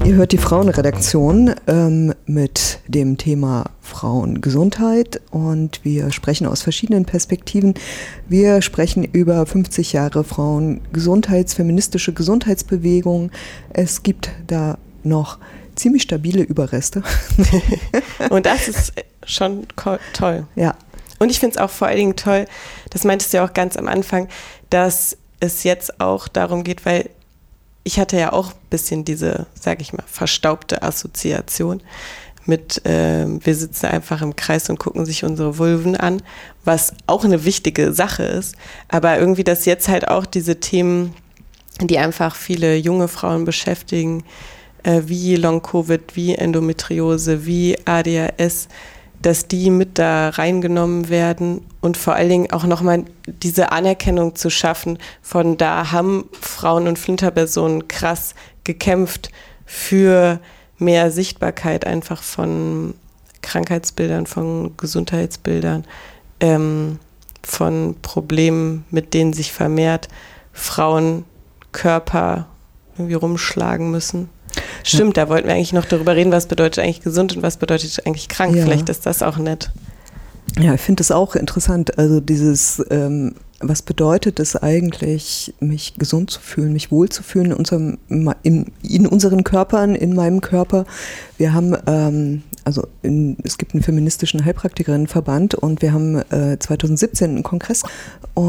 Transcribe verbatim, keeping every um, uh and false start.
Ihr hört die Frauenredaktion ähm, mit dem Thema Frauengesundheit und wir sprechen aus verschiedenen Perspektiven. Wir sprechen über fünfzig Jahre Frauengesundheits-, feministische Gesundheitsbewegung. Es gibt da noch ziemlich stabile Überreste. Und das ist schon toll. Ja. Und ich finde es auch vor allen Dingen toll, das meintest du ja auch ganz am Anfang, dass es jetzt auch darum geht, weil ich hatte ja auch ein bisschen diese, sage ich mal, verstaubte Assoziation mit, äh, wir sitzen einfach im Kreis und gucken sich unsere Vulven an, was auch eine wichtige Sache ist. Aber irgendwie, dass jetzt halt auch diese Themen, die einfach viele junge Frauen beschäftigen, äh, wie Long-Covid, wie Endometriose, wie A D H S, dass die mit da reingenommen werden und vor allen Dingen auch nochmal diese Anerkennung zu schaffen von da haben Frauen und Flinterpersonen krass gekämpft für mehr Sichtbarkeit einfach von Krankheitsbildern, von Gesundheitsbildern, ähm, von Problemen, mit denen sich vermehrt Frauen Körper irgendwie rumschlagen müssen. Stimmt, da wollten wir eigentlich noch darüber reden, was bedeutet eigentlich gesund und was bedeutet eigentlich krank. Ja. Vielleicht ist das auch nett. Ja, ich finde es auch interessant. Also dieses, ähm, was bedeutet es eigentlich, mich gesund zu fühlen, mich wohl zu fühlen in, unserem, in, in unseren Körpern, in meinem Körper. Wir haben, ähm, also in, es gibt einen feministischen Heilpraktikerinnenverband und wir haben äh, zwanzig siebzehn einen Kongress. Und